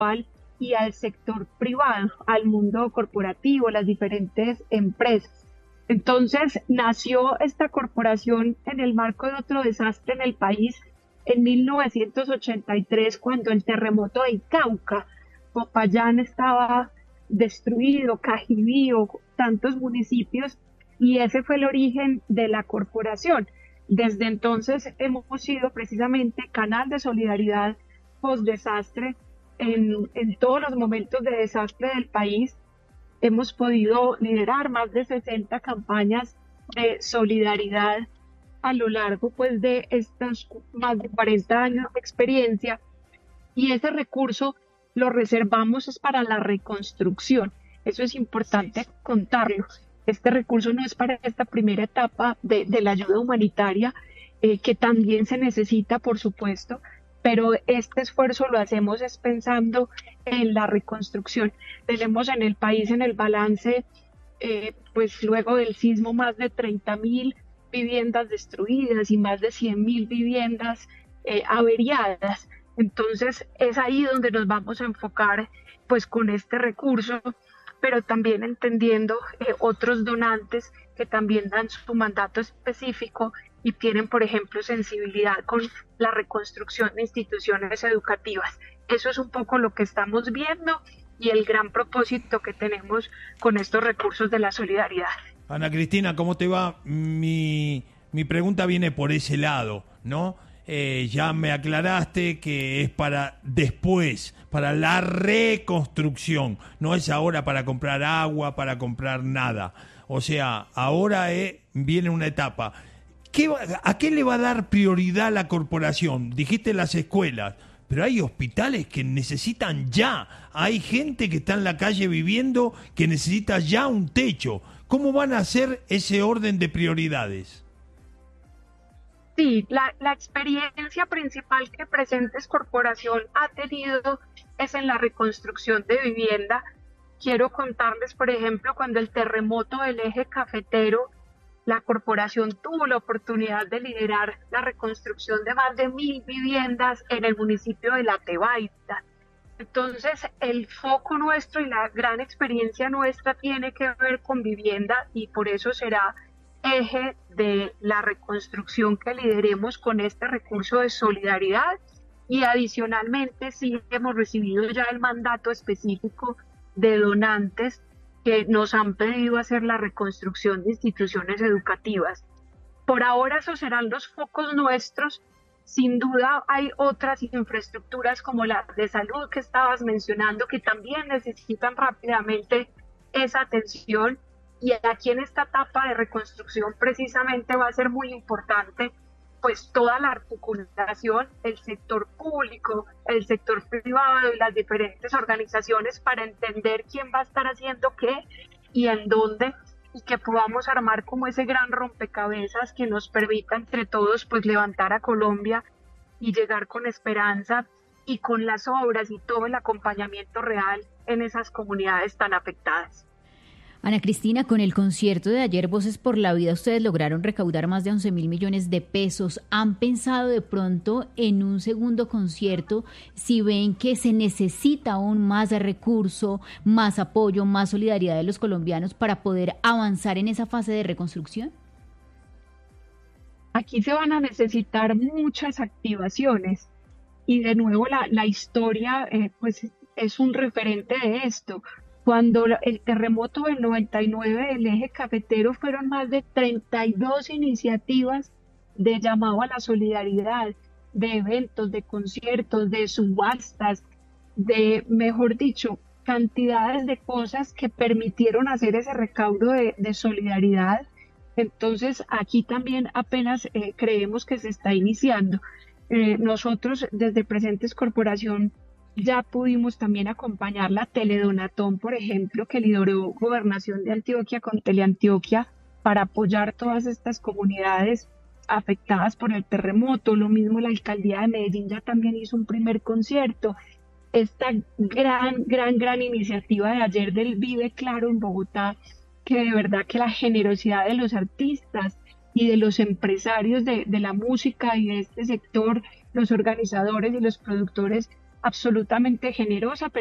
y al sector privado, al mundo corporativo, las diferentes empresas. Entonces nació esta corporación en el marco de otro desastre en el país en 1983, cuando el terremoto de Cauca, Popayán estaba destruido, Cajibío, tantos municipios, y ese fue el origen de la corporación. Desde entonces hemos sido precisamente canal de solidaridad post-desastre en todos los momentos de desastre del país. Hemos podido liderar más de 60 campañas de solidaridad a lo largo pues de estos más de 40 años de experiencia, y ese recurso lo reservamos es para la reconstrucción. Eso es importante contarlo. Este recurso no es para esta primera etapa de la ayuda humanitaria, que también se necesita, por supuesto, pero este esfuerzo lo hacemos es pensando en la reconstrucción. Tenemos en el país, en el balance, pues luego del sismo, más de 30.000 viviendas destruidas y más de 100.000 viviendas averiadas. Entonces es ahí donde nos vamos a enfocar pues con este recurso, pero también entendiendo otros donantes que también dan su mandato específico y tienen, por ejemplo, sensibilidad con la reconstrucción de instituciones educativas. Eso es un poco lo que estamos viendo y el gran propósito que tenemos con estos recursos de la solidaridad. Ana Cristina, ¿cómo te va? Mi pregunta viene por ese lado, ¿no? Ya me aclaraste que es para después, para la reconstrucción, no es ahora para comprar agua, para comprar nada. O sea, ahora viene una etapa. ¿A qué le va a dar prioridad la corporación? Dijiste las escuelas, pero hay hospitales que necesitan ya. Hay gente que está en la calle viviendo que necesita ya un techo. ¿Cómo van a hacer ese orden de prioridades? Sí, la experiencia principal que Presentes Corporación ha tenido es en la reconstrucción de vivienda. Quiero contarles, por ejemplo, cuando el terremoto del eje cafetero, la corporación tuvo la oportunidad de liderar la reconstrucción de más de 1.000 viviendas en el municipio de La Tebaida. Entonces, el foco nuestro y la gran experiencia nuestra tiene que ver con vivienda, y por eso será eje de la reconstrucción que lideremos con este recurso de solidaridad. Y adicionalmente sí hemos recibido ya el mandato específico de donantes que nos han pedido hacer la reconstrucción de instituciones educativas. Por ahora esos serán los focos nuestros. Sin duda hay otras infraestructuras como la de salud que estabas mencionando, que también necesitan rápidamente esa atención, y aquí en esta etapa de reconstrucción precisamente va a ser muy importante pues toda la articulación, el sector público, el sector privado y las diferentes organizaciones para entender quién va a estar haciendo qué y en dónde, y que podamos armar como ese gran rompecabezas que nos permita entre todos pues levantar a Colombia y llegar con esperanza y con las obras y todo el acompañamiento real en esas comunidades tan afectadas. Ana Cristina, con el concierto de ayer Voces por la Vida, ustedes lograron recaudar más de 11.000 millones de pesos. ¿Han pensado de pronto en un segundo concierto si ven que se necesita aún más recurso, más apoyo, más solidaridad de los colombianos para poder avanzar en esa fase de reconstrucción? Aquí se van a necesitar muchas activaciones y de nuevo la historia pues es un referente de esto. Cuando el terremoto del 99 del eje cafetero, fueron más de 32 iniciativas de llamado a la solidaridad, de eventos, de conciertos, de subastas, de, mejor dicho, cantidades de cosas que permitieron hacer ese recaudo de solidaridad. Entonces aquí también apenas creemos que se está iniciando. Nosotros desde Presentes Corporación ya pudimos también acompañar la Teledonatón, por ejemplo, que lideró Gobernación de Antioquia con Teleantioquia para apoyar todas estas comunidades afectadas por el terremoto. Lo mismo la Alcaldía de Medellín ya también hizo un primer concierto. Esta gran iniciativa de ayer del Vive Claro en Bogotá, que de verdad que la generosidad de los artistas y de los empresarios de la música y de este sector, los organizadores y los productores, absolutamente generosa,